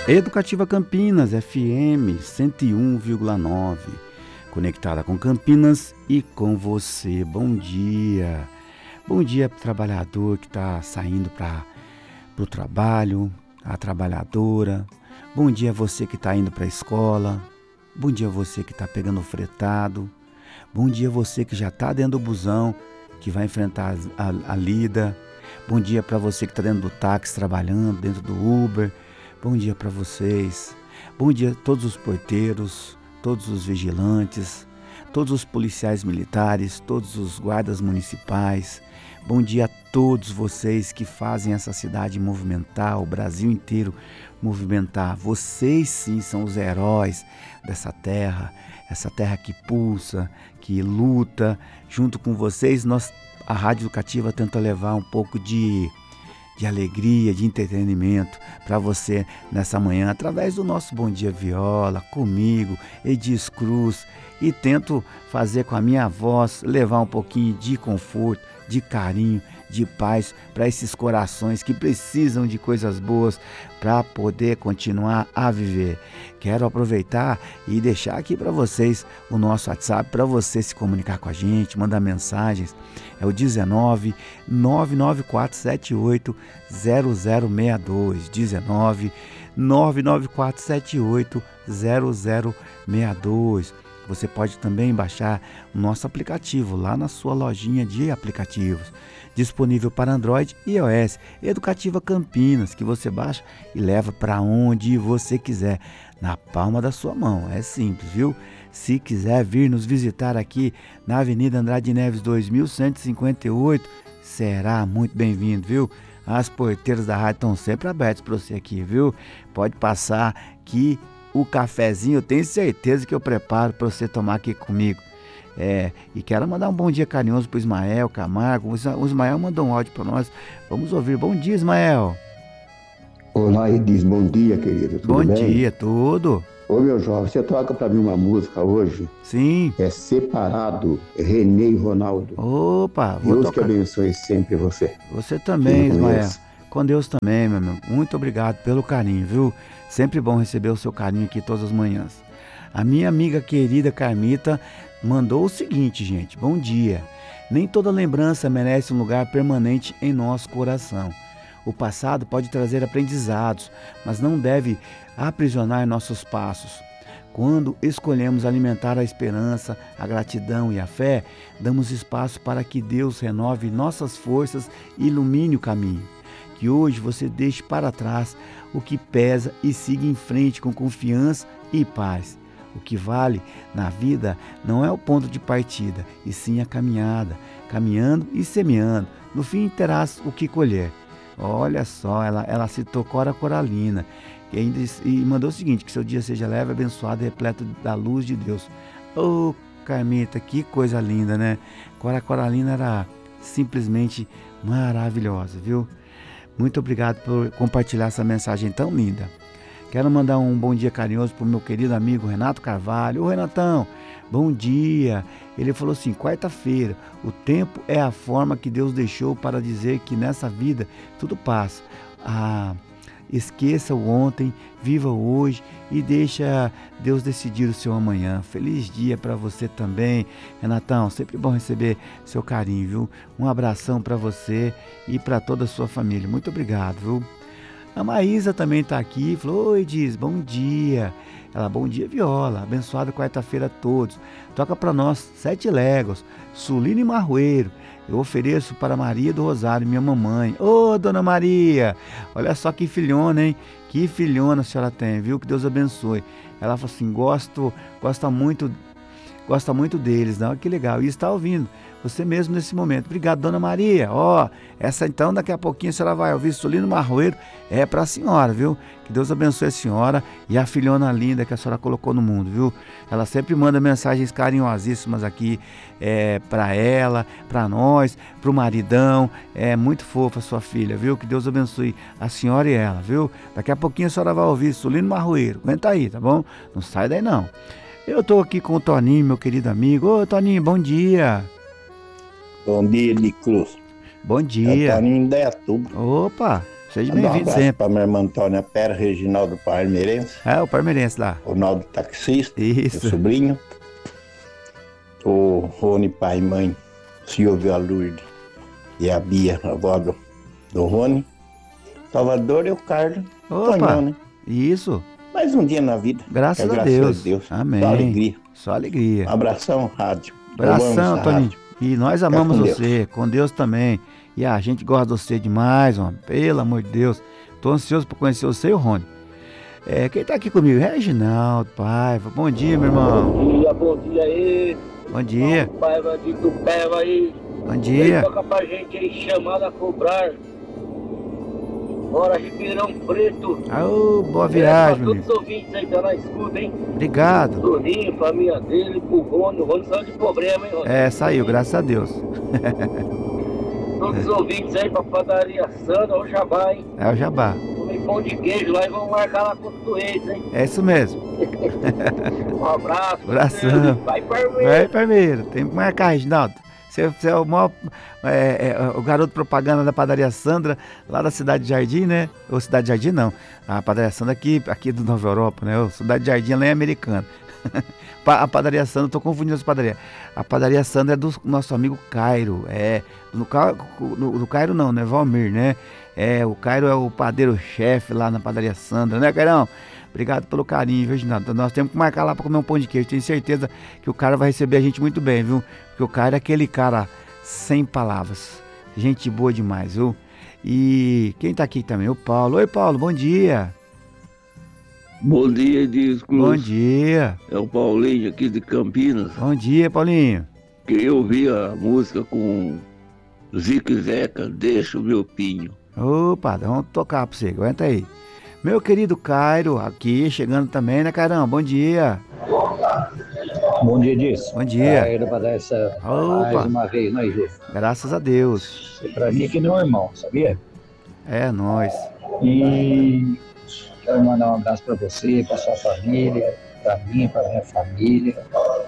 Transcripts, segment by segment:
Educativa Campinas, FM 101,9. Conectada com Campinas e com você. Bom dia. Bom dia para o trabalhador que está saindo para o trabalho, a trabalhadora. Bom dia a você que está indo para a escola. Bom dia a você que está pegando o fretado. Bom dia a você que já está dentro do busão, que vai enfrentar a lida. Bom dia para você que está dentro do táxi, trabalhando, dentro do Uber. Bom dia para vocês. Bom dia a todos os porteiros, todos os vigilantes, todos os policiais militares, todos os guardas municipais. Bom dia a todos vocês que fazem essa cidade movimentar, o Brasil inteiro movimentar. Vocês sim são os heróis dessa terra, essa terra que pulsa, que luta. Junto com vocês, a Rádio Educativa tenta levar um pouco de alegria, de entretenimento para você nessa manhã, através do nosso Bom Dia Viola, comigo, Edis Cruz, e tento fazer com a minha voz, levar um pouquinho de conforto, de carinho, de paz para esses corações que precisam de coisas boas para poder continuar a viver. Quero aproveitar e deixar aqui para vocês o nosso WhatsApp para você se comunicar com a gente, mandar mensagens. É o 19 99478 0062. 19 99478 0062. Você pode também baixar o nosso aplicativo lá na sua lojinha de aplicativos, disponível para Android e iOS, Educativa Campinas, que você baixa e leva para onde você quiser, na palma da sua mão. É simples, viu? Se quiser vir nos visitar aqui na Avenida Andrade Neves 2158, será muito bem-vindo, viu? As porteiras da rádio estão sempre abertas para você aqui, viu? Pode passar que o cafezinho eu tenho certeza que eu preparo para você tomar aqui comigo. E quero mandar um bom dia carinhoso para o Ismael Camargo. O Ismael mandou um áudio para nós. Vamos ouvir. Bom dia, Ismael. Olá, Edis. Bom dia, querido. Tudo bem? Bom dia, tudo. Ô, meu jovem, você toca para mim uma música hoje? Sim. É Separado, Renê e Ronaldo. Opa, vou Deus tocar. que abençoe sempre você. Você também, Ismael. Com Deus também, meu amigo. Muito obrigado pelo carinho, viu? Sempre bom receber o seu carinho aqui todas as manhãs. A minha amiga querida Carmita mandou o seguinte, gente. Bom dia. Nem toda lembrança merece um lugar permanente em nosso coração. O passado pode trazer aprendizados, mas não deve aprisionar nossos passos. Quando escolhemos alimentar a esperança, a gratidão e a fé, damos espaço para que Deus renove nossas forças e ilumine o caminho. Que hoje você deixe para trás o que pesa e siga em frente com confiança e paz. O que vale na vida não é o ponto de partida, e sim a caminhada, caminhando e semeando. No fim terás o que colher. Olha só, ela citou Cora Coralina e mandou o seguinte: que seu dia seja leve, abençoado e repleto da luz de Deus. Ô, Carmita, que coisa linda, né? Cora Coralina era simplesmente maravilhosa, viu? Muito obrigado por compartilhar essa mensagem tão linda. Quero mandar um bom dia carinhoso para o meu querido amigo Renato Carvalho. Ô, Renatão, bom dia. Ele falou assim: quarta-feira, o tempo é a forma que Deus deixou para dizer que nessa vida tudo passa. Esqueça o ontem, viva o hoje e deixa Deus decidir o seu amanhã. Feliz dia para você também, Renatão. Sempre bom receber seu carinho, viu? Um abração para você e para toda a sua família. Muito obrigado, viu? A Maísa também está aqui, falou: oi, diz, bom dia. Ela, bom dia, Viola, abençoada quarta-feira a todos. Toca para nós 7 léguas, Sulino e Marroeiro. Eu ofereço para Maria do Rosário, minha mamãe. Ô, dona Maria, olha só que filhona, hein? Que filhona a senhora tem, viu? Que Deus abençoe. Ela falou assim: gosta muito deles, não? Que legal. E está ouvindo você mesmo nesse momento. Obrigado, dona Maria. Essa então, daqui a pouquinho a senhora vai ouvir Sulino Marroeiro. É para a senhora, viu? Que Deus abençoe a senhora e a filhona linda que a senhora colocou no mundo, viu? Ela sempre manda mensagens carinhosíssimas aqui para ela, para nós, para o maridão. É muito fofa a sua filha, viu? Que Deus abençoe a senhora e ela, viu? Daqui a pouquinho a senhora vai ouvir Sulino Marroeiro. Aguenta aí, tá bom? Não sai daí não. Eu estou aqui com o Toninho, meu querido amigo. Ô, Toninho, bom dia. Bom dia, de Cruz. Bom dia. É o Toninho de Indaiatuba. Opa, Seja Mandar um bem-vindo abraço sempre. para minha irmã Antônia Pera, Reginaldo Palmeirense, É, o palmeirense lá. Ronaldo Taxista, Isso. meu sobrinho, o Rony pai e mãe, Silvio, a Lourdes e a Bia, a avó do Rony, Salvador e o Carlos, Opa, Tonhão, né? isso. Mais um dia na vida. Graças a Deus. Deus. Amém. Só alegria. Só alegria. Um abração, rádio. Abração, Toninho. Rádio. E nós amamos com você, com Deus também. E a gente gosta de você demais, homem. Pelo amor de Deus. Tô ansioso por conhecer você e o Rony. Quem tá aqui comigo? Reginaldo Paiva. Bom dia, meu irmão. Bom dia aí. Bom dia. Paiva de Tupéva aí. Bom dia. Toca pra gente aí, chamada a cobrar. Bora, Ribeirão Preto. Aô, boa viagem, meu todos amigo. os ouvintes aí tá na escuta, hein? Obrigado. Toninho, família dele, pro Rony. O Rony saiu de problema, hein, Rony? Saiu, graças a Deus. Todos os ouvintes aí pra padaria Sandra, o Jabá, hein? É o Jabá. Comer pão de queijo lá e vamos marcar lá com os doentes, hein? É isso mesmo. Um abraço. Abração. Vai, Parmeiro. Vai, Palmeira. Tem que marcar, Reginaldo. Você é o maior, o garoto propaganda da padaria Sandra, lá da Cidade de Jardim, né? Ou Cidade de Jardim, não. A padaria Sandra aqui do Nova Europa, né? Cidade de Jardim, ela é americana. A padaria Sandra, tô confundindo as padarias. A padaria Sandra é do nosso amigo Cairo. Do Cairo não, né? Valmir, né? O Cairo é o padeiro-chefe lá na padaria Sandra, né, Cairão? Obrigado pelo carinho, viu, Reginaldo? Nós temos que marcar lá para comer um pão de queijo. Tenho certeza que o cara vai receber a gente muito bem, viu? Porque o cara é aquele cara sem palavras. Gente boa demais, viu? E quem tá aqui também? O Paulo. Oi, Paulo, bom dia. Bom dia, Disco. Bom dia. É o Paulinho aqui de Campinas. Bom dia, Paulinho. Queria ouvir a música com Zico e Zeca, Deixa o Meu Pinho. Opa, vamos tocar pra você, aguenta aí. Meu querido Cairo, aqui, chegando também, né, Cairão? Bom dia. Bom dia, Disso. Bom dia. Cairo para dar essa Opa. mais uma vez, nós dois. Graças a Deus. Para mim que não é irmão, sabia? É, nós. E quero mandar um abraço para você, para sua família, para mim, para minha família,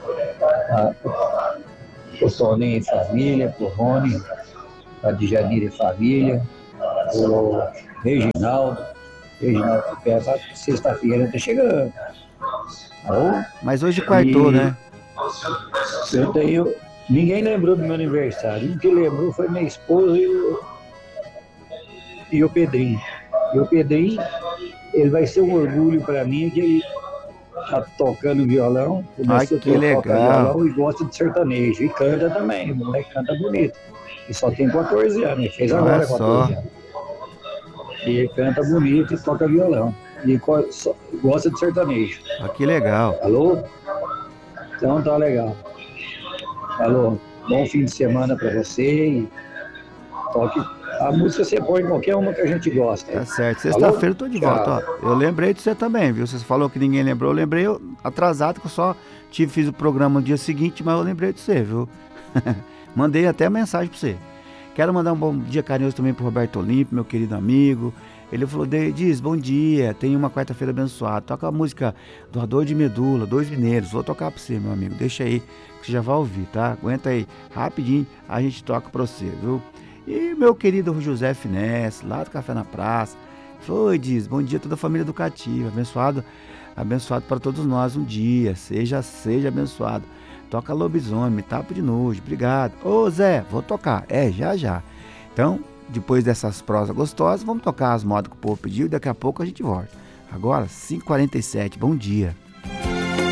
o Toninho e família, para o Rony, para a Djanira e família, o Reginaldo Pérez, sexta-feira está chegando. Alô? Mas hoje quartou, né? Ninguém lembrou do meu aniversário. O que lembrou foi minha esposa e o Pedrinho. E o Pedrinho, ele vai ser um orgulho para mim que ele tá tocando violão. Ai, que legal. Violão e gosta de sertanejo. E canta também, o moleque canta bonito. E só tem 14 anos, ele fez agora Olha 14 só. anos. E ele canta bonito e toca violão. E gosta de sertanejo. Ah, que legal. Alô? Então tá legal. Alô, bom fim de semana pra você e toque. A música você põe qualquer uma que a gente gosta. Tá certo. Sexta-feira eu tô de volta, ó. Eu lembrei de você também, viu? Você falou que ninguém lembrou, eu lembrei atrasado, que eu só fiz o programa no dia seguinte, mas eu lembrei de você, viu? Mandei até mensagem pra você. Quero mandar um bom dia carinhoso também pro Roberto Olímpio, meu querido amigo. Ele falou, diz, bom dia, tenha uma quarta-feira abençoada. Toca a música Doador de Medula, Dois Mineiros. Vou tocar pra você, meu amigo. Deixa aí, que você já vai ouvir, tá? Aguenta aí, rapidinho, a gente toca pra você, viu? E meu querido José Finesse, lá do Café na Praça. Falou, diz, bom dia a toda a família educativa. Abençoado para todos nós um dia. Seja abençoado. Toca Lobisomem, Tapo de Nojo. Obrigado. Ô Zé, vou tocar. Já. Então, depois dessas prosas gostosas, vamos tocar as modas que o povo pediu e daqui a pouco a gente volta. Agora, 5h47, bom dia.